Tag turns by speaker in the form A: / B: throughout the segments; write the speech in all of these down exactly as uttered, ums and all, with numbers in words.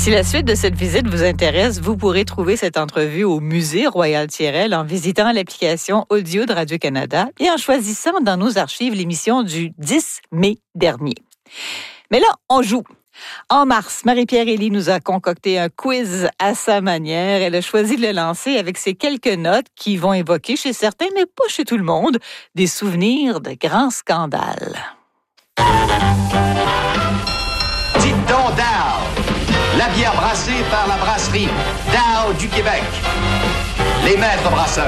A: Si la suite de cette visite vous intéresse, vous pourrez trouver cette entrevue au musée Royal-Tirel en visitant l'application audio de Radio-Canada et en choisissant dans nos archives l'émission du dix mai dernier. Mais là, on joue. En mars, Marie-Pierre Elie nous a concocté un quiz à sa manière. Elle a choisi de le lancer avec ces quelques notes qui vont évoquer chez certains, mais pas chez tout le monde, des souvenirs de grands scandales.
B: Dites donc Dow, la bière brassée par la brasserie Dow du Québec. Les maîtres brasseurs.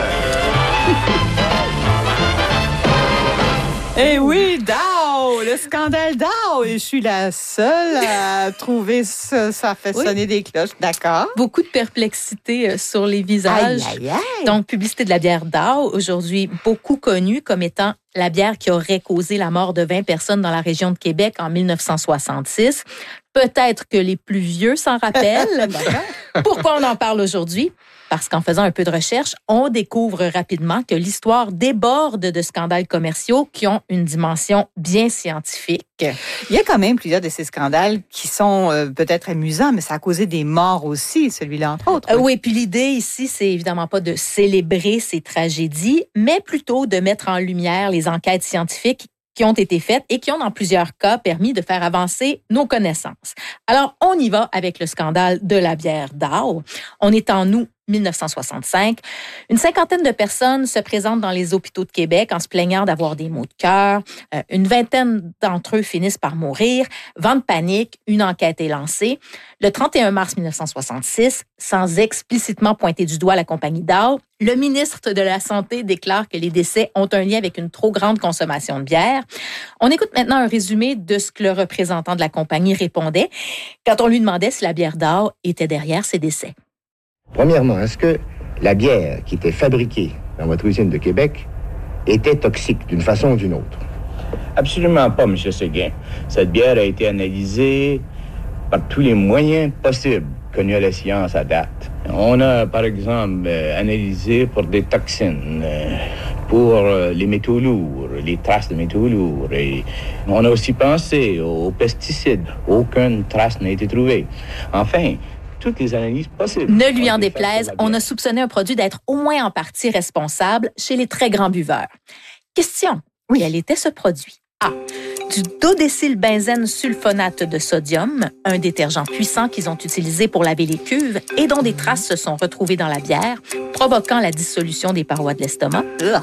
A: Eh oui, Dow, le scandale Dow. Et je suis la seule à trouver ça, ça fait sonner oui. des cloches. D'accord.
C: Beaucoup de perplexité sur les visages.
A: Aïe, aïe, aïe.
C: Donc, publicité de la bière Dow, aujourd'hui beaucoup connue comme étant la bière qui aurait causé la mort de vingt personnes dans la région de Québec en dix-neuf cent soixante-six. Peut-être que les plus vieux s'en rappellent. Pourquoi on en parle aujourd'hui? Parce qu'en faisant un peu de recherche, on découvre rapidement que l'histoire déborde de scandales commerciaux qui ont une dimension bien scientifique.
A: Il y a quand même plusieurs de ces scandales qui sont euh, peut-être amusants, mais ça a causé des morts aussi, celui-là entre autres.
C: Euh, oui, puis l'idée ici, c'est évidemment pas de célébrer ces tragédies, mais plutôt de mettre en lumière les enquêtes scientifiques qui ont été faites et qui ont, dans plusieurs cas, permis de faire avancer nos connaissances. Alors, on y va avec le scandale de la bière Dow. On est en août dix-neuf cent soixante-cinq. Une cinquantaine de personnes se présentent dans les hôpitaux de Québec en se plaignant d'avoir des maux de cœur. Euh, une vingtaine d'entre eux finissent par mourir. Vent de panique, une enquête est lancée. Le trente et un mars dix-neuf cent soixante-six, sans explicitement pointer du doigt la compagnie Dow, le ministre de la Santé déclare que les décès ont un lien avec une trop grande consommation de bière. On écoute maintenant un résumé de ce que le représentant de la compagnie répondait quand on lui demandait si la bière Dow était derrière ces décès.
D: Premièrement, est-ce que la bière qui était fabriquée dans votre usine de Québec était toxique d'une façon ou d'une autre?
E: Absolument pas, M. Séguin. Cette bière a été analysée par tous les moyens possibles connus à la science à date. On a, par exemple, euh, analysé pour des toxines, euh, pour euh, les métaux lourds, les traces de métaux lourds. Et on a aussi pensé aux pesticides. Aucune trace n'a été trouvée. Enfin, toutes les analyses possibles.
C: Ne lui en déplaise, on a soupçonné un produit d'être au moins en partie responsable chez les très grands buveurs. Question, oui. Quel était ce produit? A. Du dodécylbenzène sulfonate de sodium, un détergent puissant qu'ils ont utilisé pour laver les cuves et dont des traces se sont retrouvées dans la bière, provoquant la dissolution des parois de l'estomac.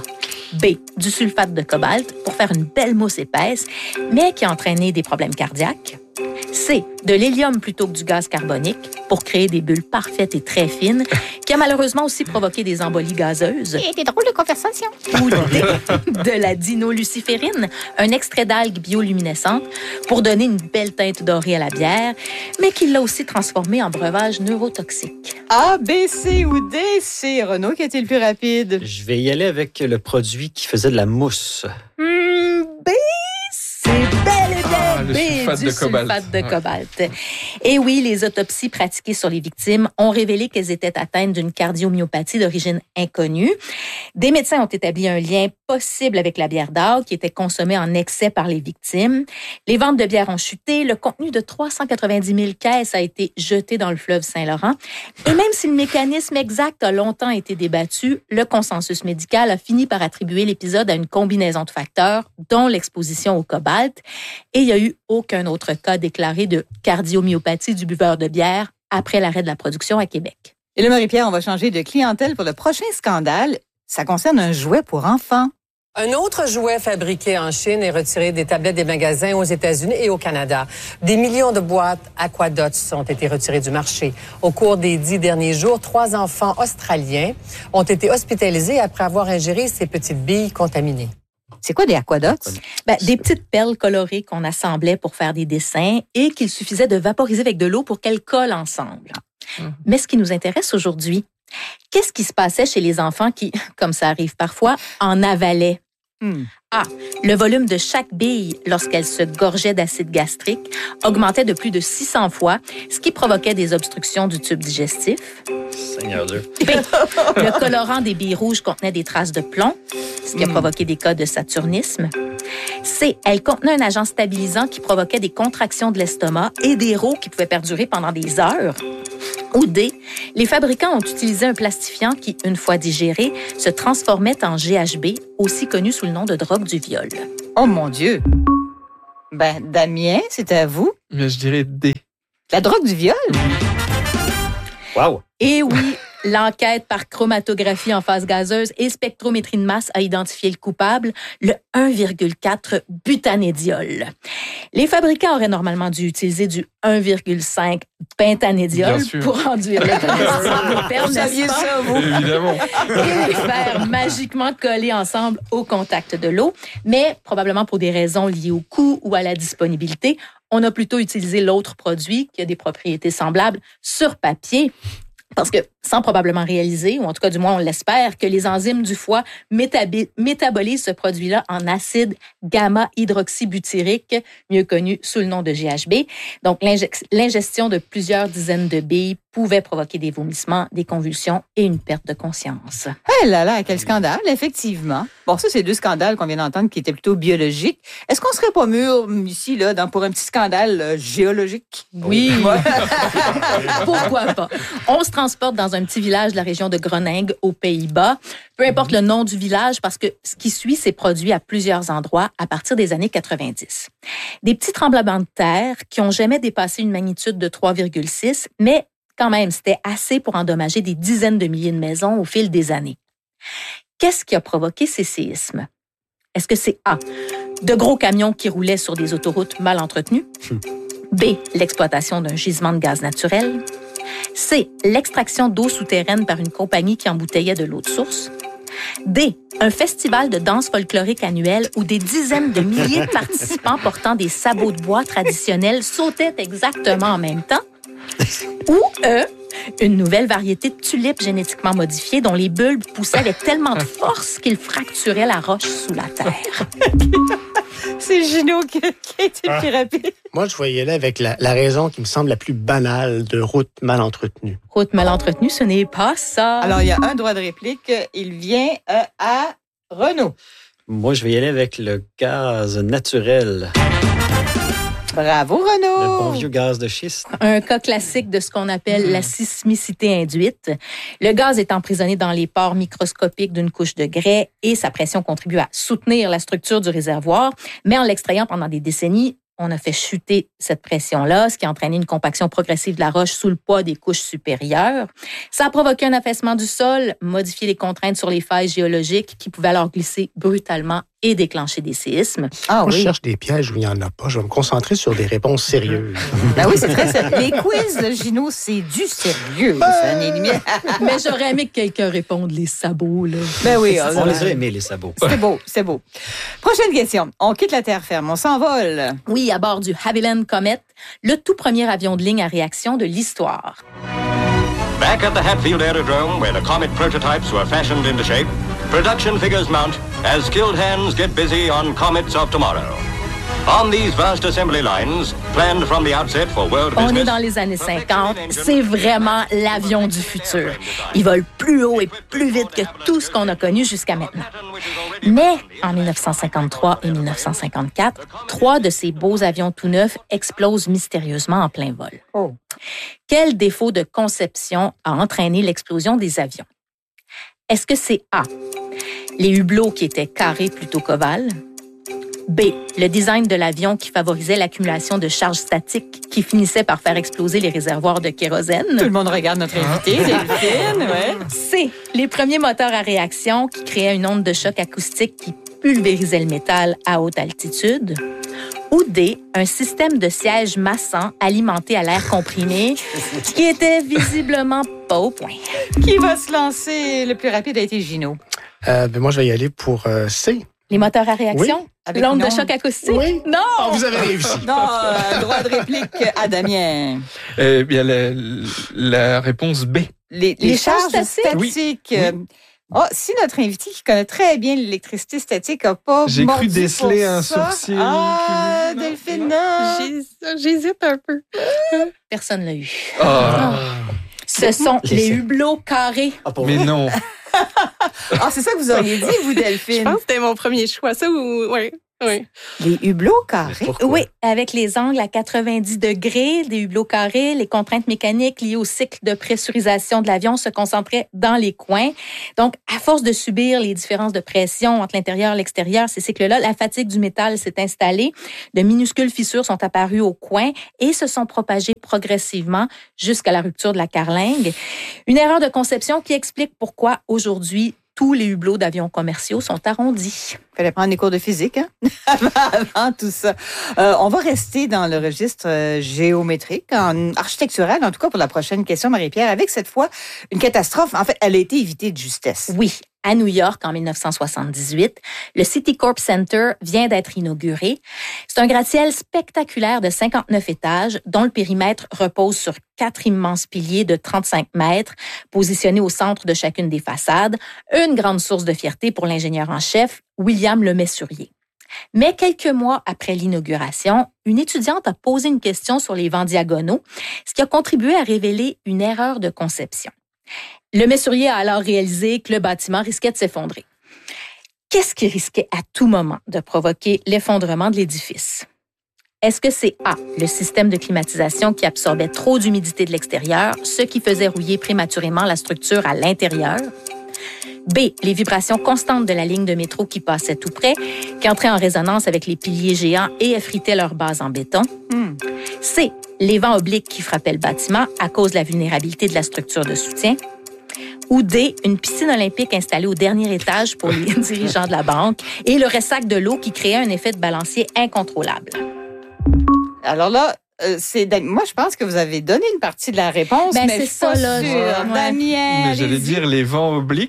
C: B. Du sulfate de cobalt pour faire une belle mousse épaisse, mais qui a entraîné des problèmes cardiaques. C. De l'hélium plutôt que du gaz carbonique pour créer des bulles parfaites et très fines, qui a malheureusement aussi provoqué des embolies gazeuses.
A: Et des drôles de conversation.
C: Ou D. De la dinoluciférine, un extrait d'algues bioluminescentes pour donner une belle teinte dorée à la bière, mais qui l'a aussi transformée en breuvage neurotoxique.
A: A, B, C ou D, c'est Renaud qui est-il le plus rapide?
F: Je vais y aller avec le produit qui faisait de la mousse.
C: Mmh, B, c'est bel et bien
G: ah,
C: B,
G: le sulfate
C: du
G: de cobalt.
C: sulfate de cobalt. Et oui, les autopsies pratiquées sur les victimes ont révélé qu'elles étaient atteintes d'une cardiomyopathie d'origine inconnue. Des médecins ont établi un lien possible avec la bière Dow qui était consommée en excès par les victimes. Les ventes de bière ont chuté. Le contenu de trois cent quatre-vingt-dix mille caisses a été jeté dans le fleuve Saint-Laurent. Et même si le mécanisme exact a longtemps été débattu, le consensus médical a fini par attribuer l'épisode à une combinaison de facteurs, dont l'exposition au cobalt. Et il n'y a eu aucun autre cas déclaré de cardiomyopathie du buveur de bière après l'arrêt de la production à Québec.
A: Et là, Marie-Pierre, on va changer de clientèle pour le prochain scandale. Ça concerne un jouet pour enfants.
H: Un autre jouet fabriqué en Chine est retiré des tablettes des magasins aux États-Unis et au Canada. Des millions de boîtes Aquadots ont été retirées du marché. Au cours des dix derniers jours, trois enfants australiens ont été hospitalisés après avoir ingéré ces petites billes contaminées.
A: C'est quoi des Aquadots?
C: Ben, des petites perles colorées qu'on assemblait pour faire des dessins et qu'il suffisait de vaporiser avec de l'eau pour qu'elles collent ensemble. Mmh. Mais ce qui nous intéresse aujourd'hui, qu'est-ce qui se passait chez les enfants qui, comme ça arrive parfois, en avalaient? Mmh. A. Le volume de chaque bille, lorsqu'elle se gorgeait d'acide gastrique, augmentait de plus de six cents fois, ce qui provoquait des obstructions du tube digestif.
F: Seigneur Dieu.
C: B. Le colorant des billes rouges contenait des traces de plomb, ce qui a provoqué des cas de saturnisme. C. Elle contenait un agent stabilisant qui provoquait des contractions de l'estomac et des rots qui pouvaient perdurer pendant des heures. Ou D. Les fabricants ont utilisé un plastifiant qui, une fois digéré, se transformait en G H B, aussi connu sous le nom de drogue du viol.
A: Oh mon Dieu! Ben, Damien, c'est à vous.
G: Mais je dirais D.
A: La drogue du viol?
F: Wow!
C: Et oui, l'enquête par chromatographie en phase gazeuse et spectrométrie de masse a identifié le coupable, le un virgule quatre butanédiol. Les fabricants auraient normalement dû utiliser du un virgule cinq pentanédiol pour enduire le plastique.
A: Vous saviez ça, vous?
G: Évidemment.
C: Et les faire magiquement coller ensemble au contact de l'eau. Mais probablement pour des raisons liées au coût ou à la disponibilité, on a plutôt utilisé l'autre produit qui a des propriétés semblables sur papier. Parce que, sans probablement réaliser, ou en tout cas du moins on l'espère, que les enzymes du foie métabi- métabolisent ce produit-là en acide gamma-hydroxybutyrique, mieux connu sous le nom de G H B. Donc, l'inge- l'ingestion de plusieurs dizaines de billes pouvait provoquer des vomissements, des convulsions et une perte de conscience.
A: Eh là là, quel scandale, effectivement. Bon, ça, c'est deux scandales qu'on vient d'entendre qui étaient plutôt biologiques. Est-ce qu'on serait pas mûr ici, là, dans, pour un petit scandale euh, géologique?
C: Oui. Pourquoi pas? On se transporte dans un petit village de la région de Groningue, aux Pays-Bas. Peu importe le nom du village, parce que ce qui suit s'est produit à plusieurs endroits à partir des années quatre-vingt-dix. Des petits tremblements de terre qui n'ont jamais dépassé une magnitude de trois virgule six, mais quand même, c'était assez pour endommager des dizaines de milliers de maisons au fil des années. Qu'est-ce qui a provoqué ces séismes? Est-ce que c'est A, de gros camions qui roulaient sur des autoroutes mal entretenues? B, l'exploitation d'un gisement de gaz naturel? C, l'extraction d'eau souterraine par une compagnie qui embouteillait de l'eau de source? D, un festival de danse folklorique annuel où des dizaines de milliers de participants portant des sabots de bois traditionnels sautaient exactement en même temps? Ou E, une nouvelle variété de tulipes génétiquement modifiées dont les bulbes poussaient avec tellement de force qu'ils fracturaient la roche sous la terre.
A: C'est Gino qui, qui a été le plus rapide.
I: Moi, je vais y aller avec la, la raison qui me semble la plus banale de route mal entretenue.
C: Route mal entretenue, ce n'est pas ça.
A: Alors, il y a un droit de réplique. Il vient euh, à Renaud.
F: Moi, je vais y aller avec le gaz naturel.
A: Bravo, Renaud!
F: Le bon vieux gaz de schiste.
C: Un cas classique de ce qu'on appelle mmh. la sismicité induite. Le gaz est emprisonné dans les pores microscopiques d'une couche de grès et sa pression contribue à soutenir la structure du réservoir. Mais en l'extrayant pendant des décennies, on a fait chuter cette pression-là, ce qui a entraîné une compaction progressive de la roche sous le poids des couches supérieures. Ça a provoqué un affaissement du sol, modifié les contraintes sur les failles géologiques qui pouvaient alors glisser brutalement et déclencher des séismes.
A: Ah,
I: Moi,
A: oui.
I: je cherche des pièges où il n'y en a pas. Je vais me concentrer sur des réponses sérieuses.
A: Ben oui, c'est très sérieux. Les quiz de Gino, c'est du sérieux. Ça n'est limite.
C: Mais j'aurais aimé que quelqu'un réponde les sabots, là.
A: Ben oui.
F: On
A: on
F: les a aimés, les sabots.
A: C'est beau, c'est beau. Prochaine question. On quitte la terre ferme, on s'envole.
C: Oui, à bord du Havilland Comet, le tout premier avion de ligne à réaction de l'histoire.
J: Back at the Hatfield Aerodrome, where the Comet prototypes were fashioned into shape, production figures mount as skilled hands get busy on Comets of tomorrow. On these vast assembly lines, planned from the outset for world business...
C: On est dans les années cinquante. C'est vraiment l'avion du futur. Il vole plus haut et plus vite que tout ce qu'on a connu jusqu'à maintenant. Mais en dix-neuf cent cinquante-trois et dix-neuf cent cinquante-quatre, trois de ces beaux avions tout neufs explosent mystérieusement en plein vol.
A: Oh.
C: Quel défaut de conception a entraîné l'explosion des avions? Est-ce que c'est A, les hublots qui étaient carrés plutôt qu'ovales? B, le design de l'avion qui favorisait l'accumulation de charges statiques qui finissaient par faire exploser les réservoirs de kérosène?
A: Tout le monde regarde notre invité, Delphine, ouais.
C: C, les premiers moteurs à réaction qui créaient une onde de choc acoustique qui pulvérisait le métal à haute altitude? Ou D, un système de siège massant alimenté à l'air comprimé qui était visiblement pas au point.
A: Qui va se lancer? Le plus rapide a été Gino.
I: Euh, ben moi, je vais y aller pour euh, C.
C: Les moteurs à réaction?
I: Oui.
A: Avec
C: L'onde
A: une
C: de
A: onde?
C: choc acoustique?
I: Oui.
C: Non!
I: Oh, vous avez réussi.
A: Non, euh, droit de réplique à Damien.
G: Eh bien, la, la réponse B.
A: Les, les,
C: Les
A: charges
C: charges
A: statiques.
C: statiques.
A: euh, Oh, si notre invité qui connaît très bien l'électricité statique n'a pas
G: J'ai
A: mordu
G: cru déceler
A: pour
G: un
A: ça.
G: sourcil.
A: Ah,
G: qui-
A: Delphine, non.
C: J'hés- J'hésite un peu. Personne l'a eu.
G: Ah.
C: Ce sont
F: Les-
C: les hublots carrés.
F: Ah, pour
G: Mais
F: vrai?
G: non.
A: Ah, c'est ça que vous auriez dit, vous,
K: Je
A: Delphine.
K: pense que c'était mon premier choix. Ça ou. Ouais.
G: Oui.
A: Les hublots carrés.
C: Oui, avec les angles à quatre-vingt-dix degrés, des hublots carrés, les contraintes mécaniques liées au cycle de pressurisation de l'avion se concentraient dans les coins. Donc, à force de subir les différences de pression entre l'intérieur et l'extérieur, ces cycles-là, la fatigue du métal s'est installée. De minuscules fissures sont apparues au coin et se sont propagées progressivement jusqu'à la rupture de la carlingue. Une erreur de conception qui explique pourquoi aujourd'hui, tous les hublots d'avions commerciaux sont arrondis.
A: Il fallait prendre des cours de physique, hein? avant, avant tout ça. Euh, on va rester dans le registre euh, géométrique, en architectural, en tout cas pour la prochaine question, Marie-Pierre, avec cette fois une catastrophe. En fait, elle a été évitée de justesse.
C: Oui. À New York, en dix-neuf cent soixante-dix-huit, le Citicorp Center vient d'être inauguré. C'est un gratte-ciel spectaculaire de cinquante-neuf étages, dont le périmètre repose sur quatre immenses piliers de trente-cinq mètres, positionnés au centre de chacune des façades. Une grande source de fierté pour l'ingénieur en chef, William Lemessurier. Mais quelques mois après l'inauguration, une étudiante a posé une question sur les vents diagonaux, ce qui a contribué à révéler une erreur de conception. Lemessurier a alors réalisé que le bâtiment risquait de s'effondrer. Qu'est-ce qui risquait à tout moment de provoquer l'effondrement de l'édifice? Est-ce que c'est A, le système de climatisation qui absorbait trop d'humidité de l'extérieur, ce qui faisait rouiller prématurément la structure à l'intérieur? B, les vibrations constantes de la ligne de métro qui passait tout près, qui entrait en résonance avec les piliers géants et effritait leur base en béton? Mm. C, les vents obliques qui frappaient le bâtiment à cause de la vulnérabilité de la structure de soutien? Ou D, une piscine olympique installée au dernier étage pour les dirigeants de la banque et le ressac de l'eau qui créait un effet de balancier incontrôlable?
A: Alors là, euh, c'est moi, je pense que vous avez donné une partie de la réponse,
C: ben,
A: mais
C: c'est
A: je suis pas
C: ça, là,
A: sûre.
C: ouais.
A: Damien,
G: Mais j'allais dire les vents obliques.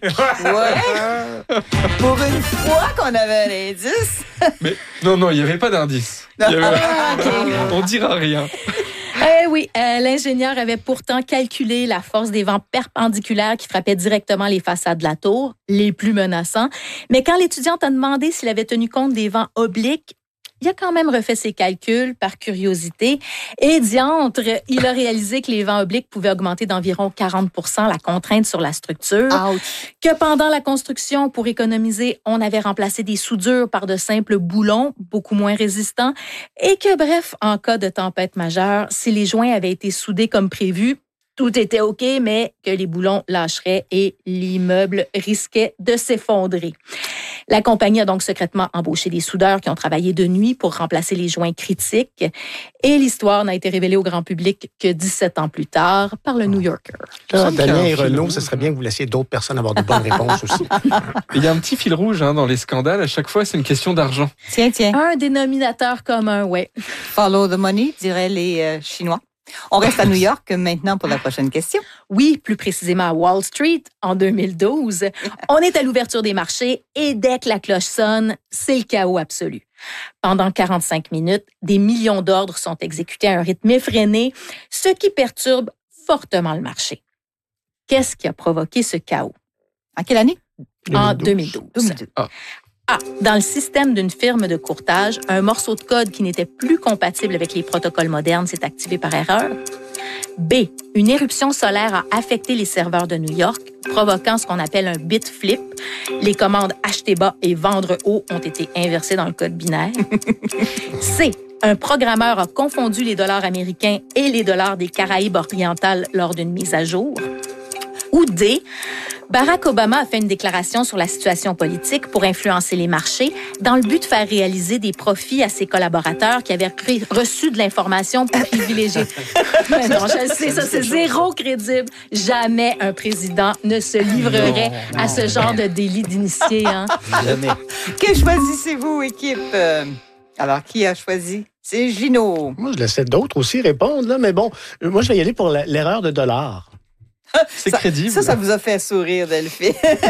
A: Ouais. Pour une fois qu'on avait un indice.
G: Mais non, non, il n'y avait pas d'indice. Il y avait...
C: Ah, okay.
G: On dira rien.
C: Eh oui, euh, l'ingénieur avait pourtant calculé la force des vents perpendiculaires qui frappaient directement les façades de la tour, les plus menaçants. Mais quand l'étudiante a demandé s'il avait tenu compte des vents obliques, il a quand même refait ses calculs par curiosité. Et diantre, il a réalisé que les vents obliques pouvaient augmenter d'environ quarante pour cent la contrainte sur la structure.
A: Ouch.
C: Que pendant la construction, pour économiser, on avait remplacé des soudures par de simples boulons, beaucoup moins résistants. Et que, bref, en cas de tempête majeure, si les joints avaient été soudés comme prévu, tout était OK, mais que les boulons lâcheraient et l'immeuble risquait de s'effondrer. La compagnie a donc secrètement embauché des soudeurs qui ont travaillé de nuit pour remplacer les joints critiques. Et l'histoire n'a été révélée au grand public que dix-sept ans plus tard par le New Yorker.
I: Là, Damien et Renaud, ce serait bien que vous laissiez d'autres personnes avoir de bonnes réponses aussi.
G: Il y a un petit fil rouge hein, dans les scandales. À chaque fois, c'est une question d'argent.
A: Tiens, tiens.
C: Un dénominateur commun, ouais.
A: Follow the money, diraient les euh, Chinois. On reste à New York maintenant pour la prochaine question.
C: Oui, plus précisément à Wall Street, en deux mille douze. On est à l'ouverture des marchés et dès que la cloche sonne, c'est le chaos absolu. Pendant quarante-cinq minutes, des millions d'ordres sont exécutés à un rythme effréné, ce qui perturbe fortement le marché. Qu'est-ce qui a provoqué ce chaos?
A: En quelle année?
C: En deux mille douze.
A: deux mille douze.
C: Ah. A. Dans le système d'une firme de courtage, un morceau de code qui n'était plus compatible avec les protocoles modernes s'est activé par erreur. B. Une éruption solaire a affecté les serveurs de New York, provoquant ce qu'on appelle un bit flip. Les commandes acheter bas et vendre haut ont été inversées dans le code binaire. C. Un programmeur a confondu les dollars américains et les dollars des Caraïbes orientales lors d'une mise à jour. Ou D. Barack Obama a fait une déclaration sur la situation politique pour influencer les marchés dans le but de faire réaliser des profits à ses collaborateurs qui avaient reçu de l'information privilégiée. Mais non, je le sais, ça c'est zéro crédible. Jamais un président ne se livrerait non, à ce genre de délit d'initié. Hein.
F: Jamais.
A: Que choisissez-vous, équipe? Alors, qui a choisi? C'est Gino.
I: Moi, je laissais d'autres aussi répondre, là, mais bon, moi, je vais y aller pour la, l'erreur de dollar.
G: C'est
A: ça,
G: crédible.
A: Ça, ça vous a fait sourire, Delphine.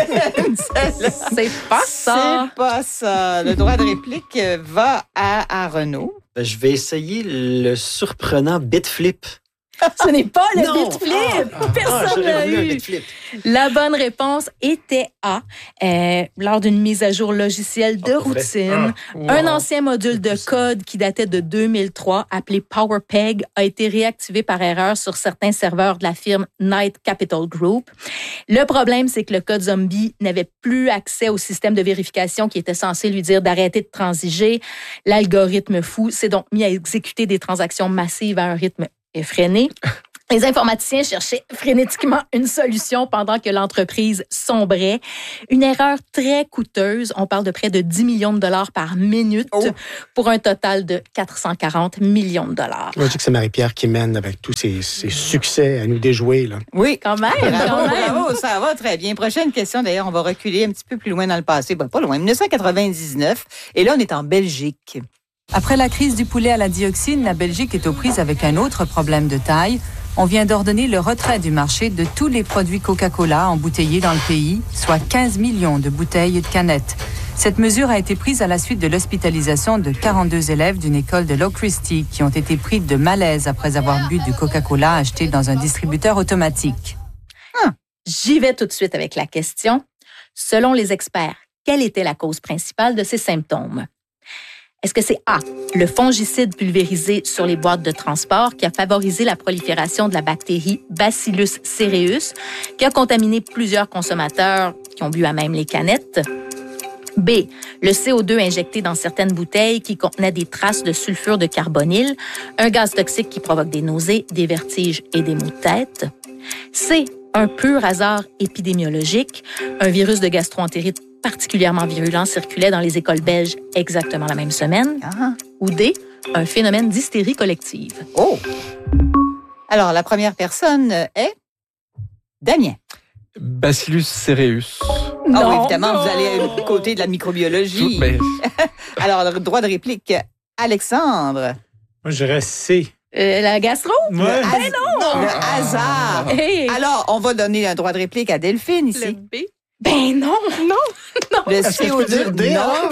C: C'est pas ça.
A: C'est pas ça. Le droit de réplique va à, à Renaud.
F: Ben, je vais essayer le surprenant bit flip.
C: Ce n'est pas le
I: Non.
C: bit flip.
I: Ah,
C: Personne
I: ah,
C: n'a
I: eu un
C: eu.
I: bit flip.
C: La bonne réponse était A. Euh, lors d'une mise à jour logicielle de
I: Oh, pour vrai?
C: routine,
G: Ah, wow.
C: un ancien module de code qui datait de deux mille trois, appelé PowerPeg, a été réactivé par erreur sur certains serveurs de la firme Knight Capital Group. Le problème, c'est que le code zombie n'avait plus accès au système de vérification qui était censé lui dire d'arrêter de transiger. L'algorithme fou s'est donc mis à exécuter des transactions massives à un rythme effréné. Les informaticiens cherchaient frénétiquement une solution pendant que l'entreprise sombrait. Une erreur très coûteuse. On parle de près de dix millions de dollars par minute
G: Oh.
C: pour un total de quatre cent quarante millions de dollars.
I: Moi, je dis que c'est Marie-Pierre qui mène avec tous ses, ses succès à nous déjouer. Là.
A: Oui.
C: Quand même,
A: Bravo,
C: quand même.
A: bravo, ça va très bien. Prochaine question, d'ailleurs, on va reculer un petit peu plus loin dans le passé. Ben, pas loin, dix-neuf cent quatre-vingt-dix-neuf. Et là, on est en Belgique.
K: Après la crise du poulet à la dioxine, la Belgique est aux prises avec un autre problème de taille. On vient d'ordonner le retrait du marché de tous les produits Coca-Cola embouteillés dans le pays, soit quinze millions de bouteilles de canettes. Cette mesure a été prise à la suite de l'hospitalisation de quarante-deux élèves d'une école de Low Christie qui ont été pris de malaise après avoir bu du Coca-Cola acheté dans un distributeur automatique.
C: Ah, j'y vais tout de suite avec la question. Selon les experts, quelle était la cause principale de ces symptômes? Est-ce que c'est A, le fongicide pulvérisé sur les boîtes de transport qui a favorisé la prolifération de la bactérie Bacillus cereus, qui a contaminé plusieurs consommateurs qui ont bu à même les canettes? B, le C O deux injecté dans certaines bouteilles qui contenaient des traces de sulfure de carbonyle, un gaz toxique qui provoque des nausées, des vertiges et des maux de tête? C, un pur hasard épidémiologique, un virus de gastro-entérite particulièrement virulent circulait dans les écoles belges exactement la même semaine?
A: Ah.
C: Ou D, un phénomène d'hystérie collective?
A: Oh! Alors, la première personne est Damien.
G: Bacillus cereus.
A: Ah oui, évidemment, vous allez du côté de la microbiologie.
G: Tout- mais-
A: Alors, droit de réplique, Alexandre.
I: Moi, je dirais C.
C: Euh, la gastro?
I: Ouais.
A: Le has- non! Le hasard.
C: Hey.
A: Alors, on va donner un droit de réplique à Delphine ici.
C: B? Ben non, non, non.
A: Le
I: Est-ce que je
A: C O deux.
I: peux dire D,
A: non.
I: alors?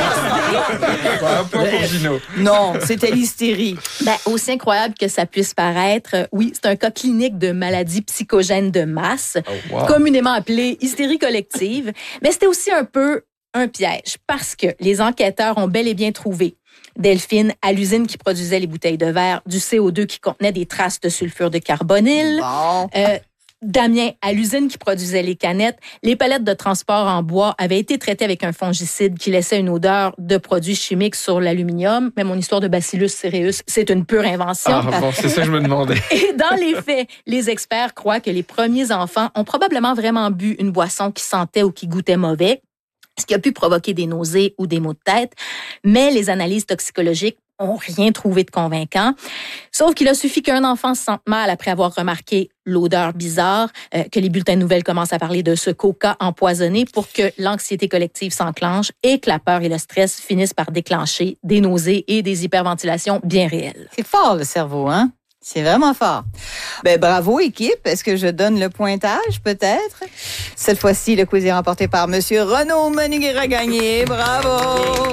G: Un point pour Gino.
A: Non, c'était l'hystérie.
C: Ben, aussi incroyable que ça puisse paraître, euh, oui, c'est un cas clinique de maladie psychogène de masse,
G: Oh, wow.
C: communément appelée hystérie collective. Mais c'était aussi un peu un piège parce que les enquêteurs ont bel et bien trouvé Delphine, à l'usine qui produisait les bouteilles de verre, du C O deux qui contenait des traces de sulfure de carbonyle.
A: Bon.
C: Euh, Damien, à l'usine qui produisait les canettes, les palettes de transport en bois avaient été traitées avec un fongicide qui laissait une odeur de produits chimiques sur l'aluminium. Mais mon histoire de Bacillus cereus, c'est une pure invention.
G: Ah, bon, c'est ça que je me demandais.
C: Et dans les faits, les experts croient que les premiers enfants ont probablement vraiment bu une boisson qui sentait ou qui goûtait mauvais, ce qui a pu provoquer des nausées ou des maux de tête. Mais les analyses toxicologiques n'ont rien trouvé de convaincant. Sauf qu'il a suffi qu'un enfant se sente mal après avoir remarqué l'odeur bizarre, euh, que les bulletins de nouvelles commencent à parler de ce coca empoisonné pour que l'anxiété collective s'enclenche et que la peur et le stress finissent par déclencher des nausées et des hyperventilations bien réelles.
A: C'est fort, le cerveau, hein? C'est vraiment fort. Ben, bravo, équipe. Est-ce que je donne le pointage, peut-être? Cette fois-ci, le quiz est remporté par M. Renaud Menuguera-Gagné. Bravo!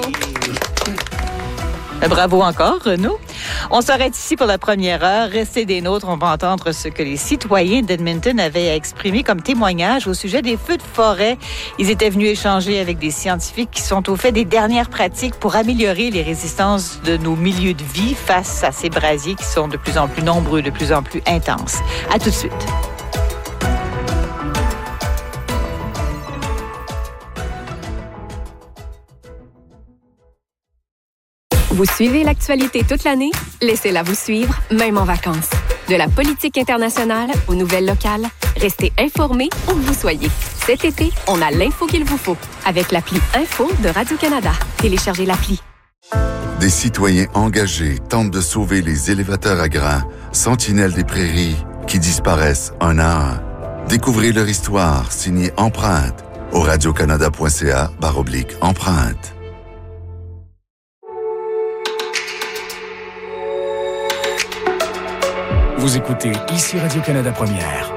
A: Bravo encore, Renaud. On s'arrête ici pour la première heure. Restez des nôtres. On va entendre ce que les citoyens d'Edmonton avaient à exprimer comme témoignage au sujet des feux de forêt. Ils étaient venus échanger avec des scientifiques qui sont au fait des dernières pratiques pour améliorer les résistances de nos milieux de vie face à ces brasiers qui sont de plus en plus nombreux, de plus en plus intenses. À tout de suite.
L: Vous suivez l'actualité toute l'année? Laissez-la vous suivre, même en vacances. De la politique internationale aux nouvelles locales, restez informés où que vous soyez. Cet été, on a l'info qu'il vous faut avec l'appli Info de Radio-Canada. Téléchargez l'appli.
M: Des citoyens engagés tentent de sauver les élévateurs à grains, sentinelles des prairies, qui disparaissent un à un. Découvrez leur histoire, signée Empreinte, au radiocanada.ca barre oblique Empreinte.
N: Vous écoutez ici Radio-Canada Première,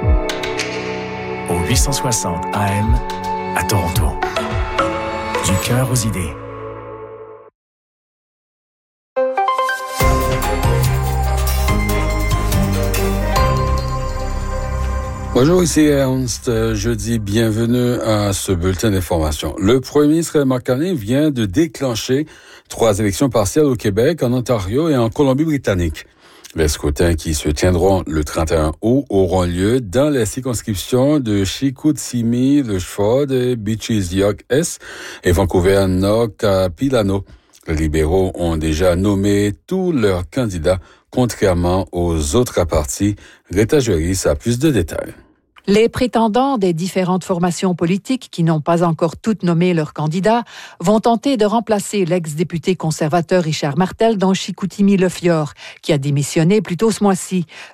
N: au huit cent soixante A M à Toronto. Du cœur aux idées.
O: Bonjour, ici Ernst. Je dis bienvenue à ce bulletin d'information. Le premier ministre Mark Carney vient de déclencher trois élections partielles au Québec, en Ontario et en Colombie-Britannique. Les scrutins qui se tiendront le trente et un août auront lieu dans les circonscriptions de Chicoutimi, Lushford, Beaches York-Est et Vancouver-Nord-Capilano. Les libéraux ont déjà nommé tous leurs candidats, contrairement aux autres partis. Rita Juris a plus de détails.
P: Les prétendants des différentes formations politiques qui n'ont pas encore toutes nommé leurs candidats vont tenter de remplacer l'ex-député conservateur Richard Martel dans Chicoutimi-Le Fjord, qui a démissionné plus tôt ce mois-ci.